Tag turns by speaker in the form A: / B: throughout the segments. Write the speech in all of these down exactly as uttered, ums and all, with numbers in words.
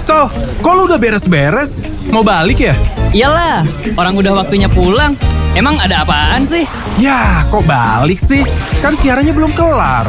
A: So, kok lu udah beres-beres? Mau balik ya?
B: Iyalah, orang udah waktunya pulang. Emang ada apaan sih?
A: Ya, kok balik sih? Kan siarannya belum kelar.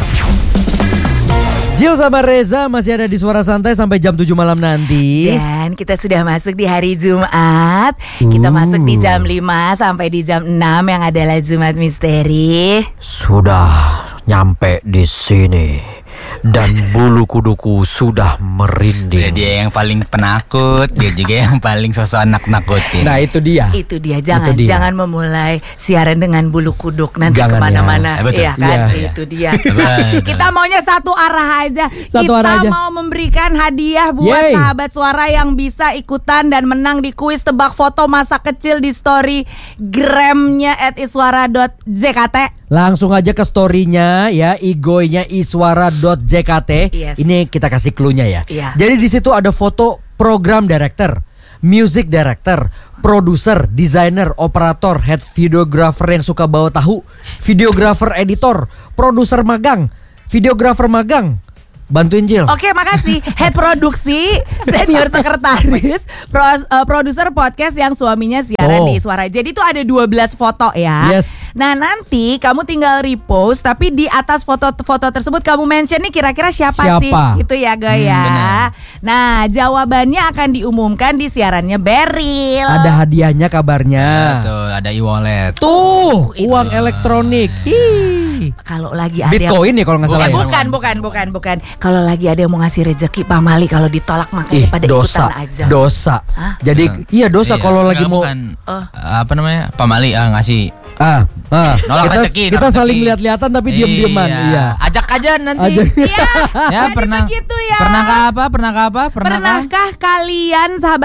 C: Jil sama Reza masih ada di Suara Santai sampai jam tujuh malam nanti.
D: Dan kita sudah masuk di hari Jumat. Kita masuk di jam lima sampai di jam enam yang adalah Jumat Misteri.
C: Sudah nyampe di sini. Dan bulu kuduku sudah merinding.
E: Dia yang paling penakut, dia juga yang paling sosok anak-nakutin.
C: Nah itu dia.
D: Itu dia, jangan
C: Itu dia.
D: jangan memulai siaran dengan bulu kuduk nanti
C: Jangan
D: kemana-mana.
E: ya. Eh, betul.
D: Iya kan,
C: Iya.
D: itu dia.
E: Betul.
D: Kita maunya satu arah aja.
C: Satu
D: Kita
C: arah aja.
D: mau memberikan hadiah buat
C: Yeay.
D: sahabat suara yang bisa ikutan dan menang di kuis tebak foto masa kecil di story gramnya at iswara dot j k t.
C: Langsung aja ke story-nya ya, igoy-nya iswara dot j k t.
D: Yes.
C: Ini kita kasih clue-nya ya.
D: Iya.
C: Jadi di situ ada foto program director, music director, produser, designer, operator, head videographer yang suka bawa tahu, videographer editor, produser magang, videographer magang. Bantuin Jil.
D: Oke, makasih. Head produksi, senior sekretaris, pro, uh, produser podcast yang suaminya siaran
C: Oh.
D: di Suara. Jadi itu ada dua belas foto ya.
C: Yes.
D: Nah, nanti kamu tinggal repost, tapi di atas foto-foto tersebut kamu mention nih kira-kira siapa, sih?
C: Siapa?
D: Gitu ya, Goy ya.
E: benar.
D: Nah, jawabannya akan diumumkan di siarannya Beril.
C: Ada hadiahnya kabarnya.
E: Betul, ada e-wallet.
C: Tuh,
D: Itu.
C: uang elektronik. Ih.
D: Kalau lagi ada yang-
C: Bitcoin nih kalau nggak salah
D: Eh,
C: ya.
D: bukan, bukan, bukan, bukan. Kalau lagi ada yang mau ngasih rezeki Pak Mali, kalau ditolak makanya
C: Ih,
D: pada
C: dosa,
D: ikutan aja.
C: dosa.
D: Hah?
C: Jadi iya dosa
E: Iya,
C: kalau lagi
E: enggak,
C: mau
E: bukan,
D: Oh.
E: apa namanya? Pak Mali ah, ngasih.
C: ah, ah.
E: Nolak
C: kita
E: rezeki,
C: kita
E: nolak
C: saling
E: rezeki.
C: lihat-lihatan tapi diam-diaman.
E: Iya.
C: Iya.
E: Ajak aja nanti.
C: Ajak.
D: Iya,
E: Ya
D: jadi
E: pernah.
D: begitu ya.
E: Pernahkah apa? Pernahkah apa? Pernahkah?
D: Pernahkah kalian sahabat